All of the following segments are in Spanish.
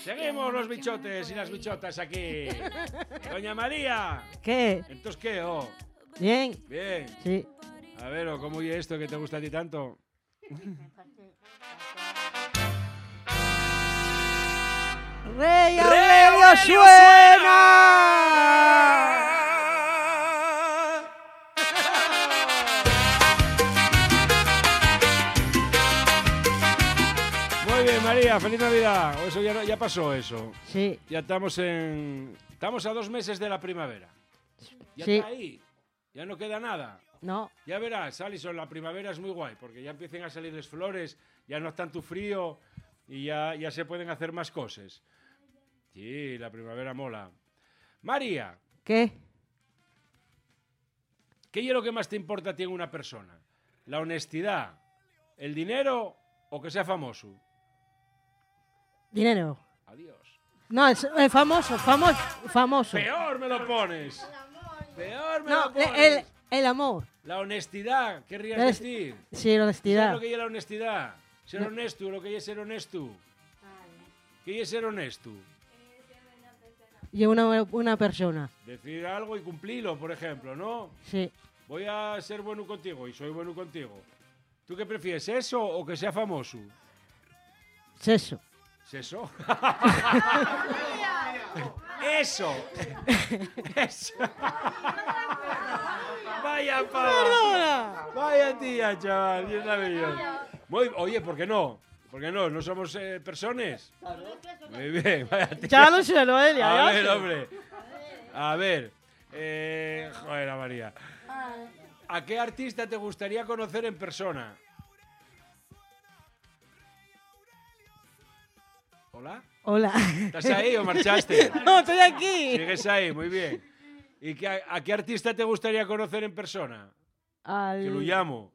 Seguimos los bichotes y las bichotas aquí. Doña María. ¿Qué? ¿Entonces qué, oh? ¿Bien? Bien. Sí. A ver, ¿cómo oye esto que te gusta a ti tanto? ¡Rey Aurelio suena! Muy bien, María, feliz Navidad. O eso ya pasó eso. Sí. Ya estamos a 2 meses de la primavera. Ya Sí. está ahí. Ya no queda nada. No. Ya verás, Alison, la primavera es muy guay, porque ya empiezan a salir las flores, ya no es tanto frío y ya se pueden hacer más cosas. Sí, la primavera mola. María, ¿Qué? ¿qué es lo que más te importa a ti en una persona? ¿La honestidad, el dinero o que sea famoso? Dinero. Adiós. No, es famoso. Peor me lo pones. Peor me No, lo pones. el amor. La honestidad, querrías Es- decir. Sí, la ¿Sabes honestidad. lo que es la honestidad? Ser No. honesto, lo que es ser honesto. ¿Qué es ser honesto? Y una persona. Decir algo y cumplirlo, por ejemplo, ¿no? Sí. Voy a ser bueno contigo y soy bueno contigo. ¿Tú qué prefieres, eso o que sea famoso? Es eso. ¿Es eso? Eso. Eso. Vaya pava. Vaya tía, chaval. Dios mío. Oye, ¿por qué no? ¿Por qué no? ¿No somos personas? Muy bien, vaya tía. Ya lo sé, Noelia. A ver, hombre. A ver. Joder, a María. ¿A qué artista te gustaría conocer en persona? ¿Hola? Hola. ¿Estás ahí o marchaste? No, estoy aquí. Sigues ahí, muy bien. ¿Y a qué artista te gustaría conocer en persona? Que lo llamo.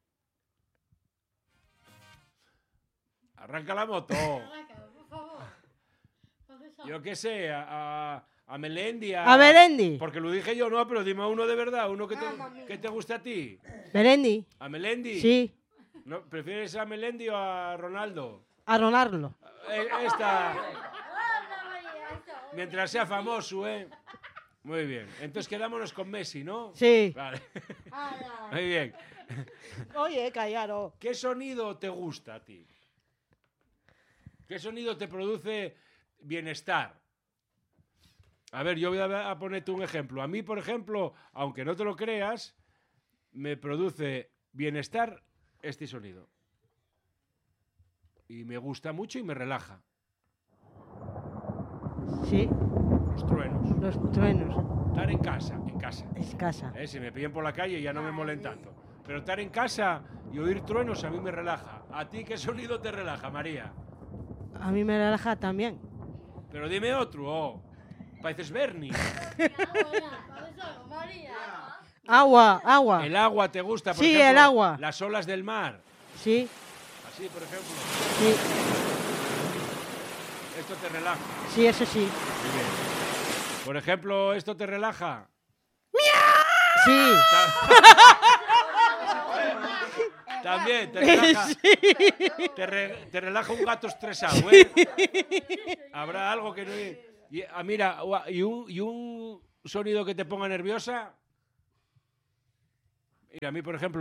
Arranca la moto. Yo qué sé, a Melendi. ¿A Melendi? Porque lo dije yo, no, pero dime uno de verdad, uno que te guste a ti. ¿Melendi? ¿A Melendi? Sí. ¿No, ¿prefieres a Melendi o a Ronaldo? A Ronaldo. Esta. Mientras sea famoso, ¿eh? Muy bien. Entonces quedámonos con Messi, ¿no? Sí. Vale. Muy bien. Oye, callado. ¿Qué sonido te gusta a ti? ¿Qué sonido te produce bienestar? A ver, yo voy a ponerte un ejemplo. A mí, por ejemplo, aunque no te lo creas, me produce bienestar este sonido. Y me gusta mucho y me relaja. Sí. Los truenos. Los truenos. Estar en casa, Es casa. Si me pillan por la calle ya no me molen tanto. Pero estar en casa y oír truenos a mí me relaja. ¿A ti qué sonido te relaja, María? A mí me relaja también. Pero dime otro, oh. Pareces Bernie. Agua. ¿El agua te gusta, por Sí, ejemplo? el agua. Las olas del mar. Sí. Así, por ejemplo. Sí. Esto te relaja. Sí, eso sí. Muy bien. Por ejemplo, ¿esto te relaja? Sí. También te relaja. Sí. Te relaja un gato estresado, ¿eh? Habrá algo que no... mira, ¿y un sonido que te ponga nerviosa? Mira, a mí, por ejemplo,